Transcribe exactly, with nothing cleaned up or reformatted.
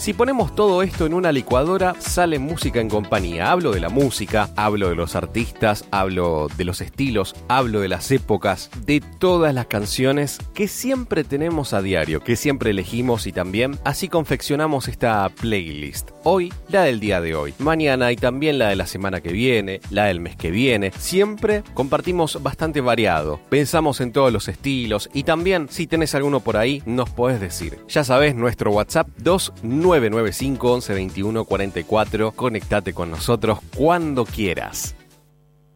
Si ponemos todo esto en una licuadora, sale música en compañía. Hablo de la música, hablo de los artistas, hablo de los estilos, hablo de las épocas, de todas las canciones que siempre tenemos a diario, que siempre elegimos y también así confeccionamos esta playlist. Hoy, la del día de hoy, mañana y también la de la semana que viene, la del mes que viene. Siempre compartimos bastante variado, pensamos en todos los estilos y también si tenés alguno por ahí nos podés decir. Ya sabés, nuestro WhatsApp dos nueve nueve cinco once veintiuno cuarenta y cuatro, conectate con nosotros cuando quieras.